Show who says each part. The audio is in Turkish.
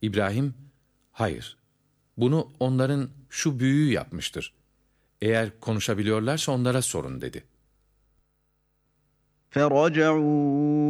Speaker 1: İbrahim, hayır, bunu onların şu büyüğü yapmıştır. Eğer konuşabiliyorlarsa onlara sorun dedi.
Speaker 2: فَرَجَعُوا